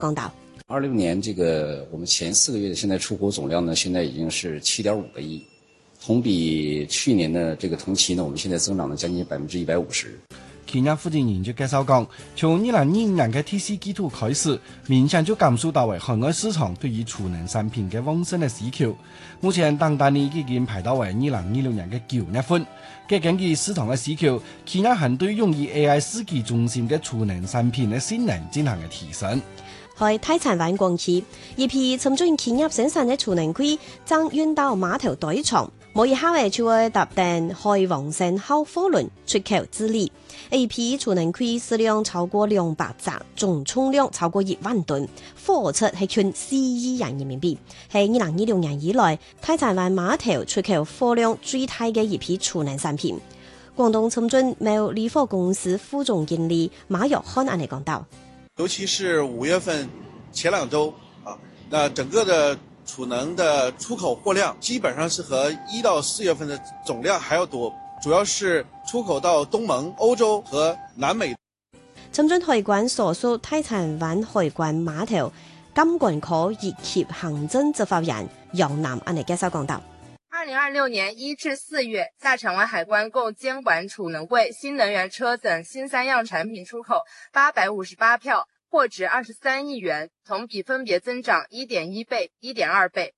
講到。 26年這個我們前4個月的現在出口總量呢，現在已經是7.5個億，同比去年的這個同期呢，我們現在增長了將近150%。 企業負責人就介紹講，從2022年嘅第四季度開始，明顯就感受到為海外市場對於儲能產品嘅旺盛嘅需求。目前訂單呢已經排到為2026年嘅9月份。根據市場嘅需求，企業還對用於 AI 司機中心嘅儲能產品嘅性能進行嘅提升。 喺太殘灣廣汽，一批深圳企業生產嘅儲能櫃將運到碼頭堆場，冇以後嘅就會搭訂海王星號貨輪出口治理。一批儲能櫃數量超過200隻，總重量超過1萬噸，貨出係近4億元人民幣，係2026年以來太殘灣碼頭出口貨量最大嘅一批儲能產品。廣東深圳某理貨公司副總經理馬若漢安尼講到。 尤其是5月份前2週啊，那整個的儲能的出口貨量基本上是和1到4月份的總量還要多，主要是出口到東盟、歐洲和南美。 深圳海關所屬太殘灣海關碼頭監管科一級行政執法員楊南安尼介紹講到。 2026年1至4月，下場灣海關共監管儲能櫃、新能源車等新3樣產品出口858票，貨值23億元，同比分別增長1.1倍、1.2倍。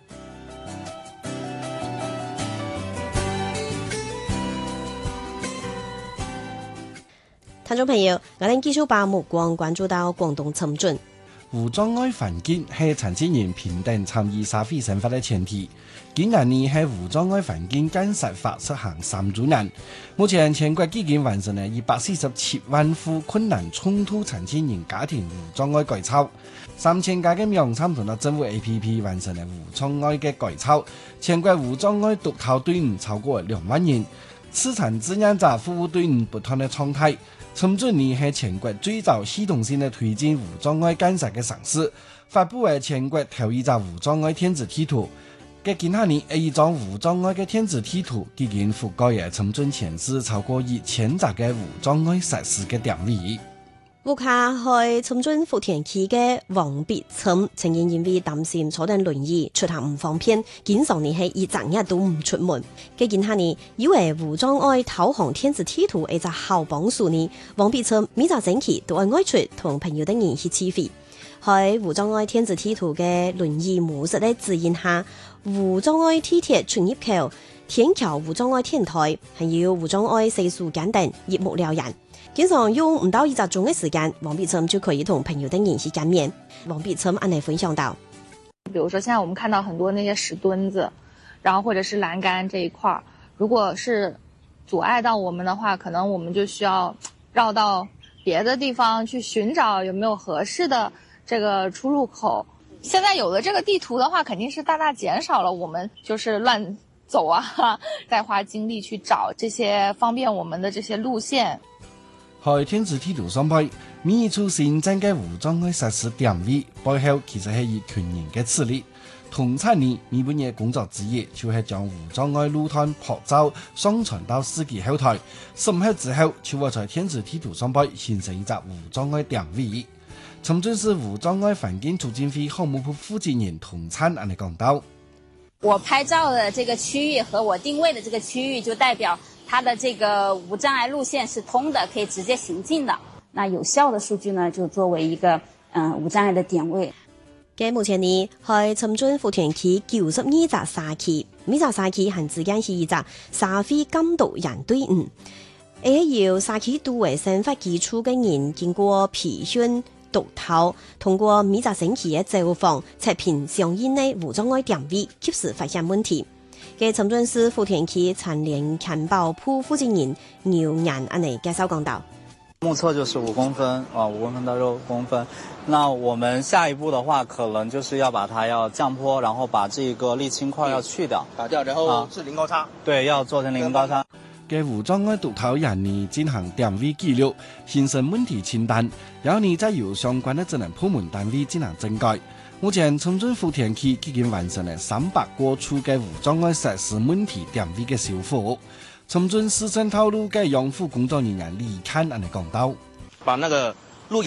聽眾朋友，我哋繼續把目光關注到廣東深圳。 無障礙環境係殘疾人平等參與社會生活嘅前提。今年呢係無障礙環境建設法實行3週年，目前全國已經完成了147萬戶困難重度殘疾人家庭無障礙改造，3000家嘅名參同到政府 APP 完成了無障礙嘅改造，全國無障礙督導隊伍超過2萬人，慈善志願者服務隊伍不斷的創態。深圳呢係全國最早系統性的推進無障礙建設嘅城市，發布為全國頭一張無障礙電子地圖。嘅今下年一張無障礙嘅電子地圖，已經覆蓋嘅深圳全市超過1000座嘅無障礙設施嘅點位。 屋下去深圳福田區嘅黃必村，曾經因為擔心坐定輪椅出行唔方便，經常年係一整日都唔出門。嘅今下年以為無障礙導航電子地圖係隻好幫助呢，黃必村每個星期都會外出同朋友等人去起飛。喺無障礙電子地圖嘅輪椅模式嘅指引下，無障礙地鐵出入口、天橋無障礙天台，還有無障礙洗漱間等一目了然。經常用唔到1個鐘嘅時間，黃必村就可以同朋友等人去見面。黃必村按嚟分享到， 比如說現在我們看到很多那些石墩子，然後或者是欄杆這一塊，如果是阻礙到我們的話，可能我們就需要繞到別的地方去尋找有沒有合適的這個出入口。現在有了這個地圖的話，肯定是大大減少了我們就是亂走啊，再花精力去找這些方便我們的這些路線。 喺電子地圖上邊，每一處新增嘅無障礙設施點位背後，其實係以群人嘅智力。同產年每半夜工作之一，就係將無障礙路段拍照上傳到司機後台，15後之後，就會在電子地圖上邊形成一個無障礙點位。深圳市無障礙環境促進會項目部負責人同產安尼講到： 我拍照的這個區域和我定位的這個區域，就代表它的這個無障礙路線是通的，可以直接行進的。那有效的數據呢，就作為一個無障礙的點位。 嘅目前呢，喺深圳福田區92個社區，每個社區還之間是一個社會監督人隊伍，要社區都為生活基礎嘅人經過培訓督導，通過每個星期嘅走訪，測評相應嘅無障礙點位，及時發現問題。嘅深圳市福田區殘聯環保部負責人牛岩安尼介紹講到。 目測就是5公分啊，5公分到6公分。那我們下一步的話，可能就是要把它要降坡，然後把這個瀝青塊要去掉， 打掉，然後是零高差。 對，要做成零高差。 嘅無障礙督導人呢進行點位記錄，形成問題清單，然後呢再由相關的職能部門單位進行整改。目前深圳福田區已經完成了300個處嘅無障礙設施問題點位嘅修復。深圳市政套路嘅養護工作人員李刊安尼講到： 把那個路牙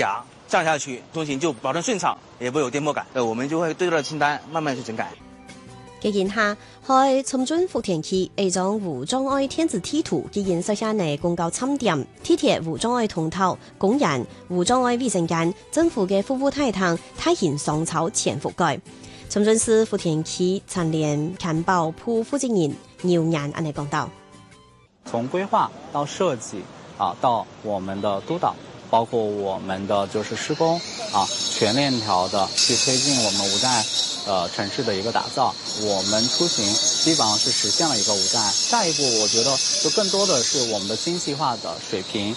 这样下去通行就保证顺畅，也不会有颠簸感。我们就会对照清单慢慢去整改。 基建下，在深圳福田區一張無障礙天字地圖，既然實現內公交站點、地鐵無障礙通道、公園、無障礙衛生間、政府嘅服務大堂、大型商超全覆蓋。深圳市福田區殘聯環保部負責人牛岩安尼講到： 從規劃到設計到我們的督導，包括我們的就是施工全鏈條的去推進我們無障礙城市的一個打造，我們出行基本上是實現了一個無障礙。下一步我覺得就更多的是我們的精細化的水平。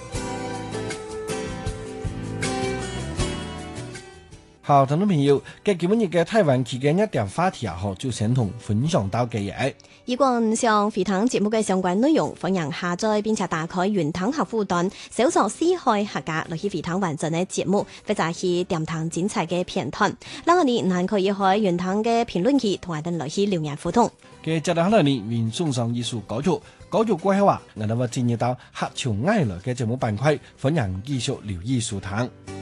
好，聽眾朋友，今日嘅台灣期間一點話題就先同分享到嘅嘢。 如果唔想回聽節目嘅相關內容，歡迎下載並且打開雲聽客戶端，搜索四海客家來去回聽完整嘅節目，或者去點聽精彩嘅片段。嗱，我哋還可以喺雲聽嘅評論區同我哋來去留言互動。 嘅接落嚟呢，原送上一首歌曲，歌曲過後我哋會進入到客家愛樂嘅節目板塊，歡迎繼續留意收聽。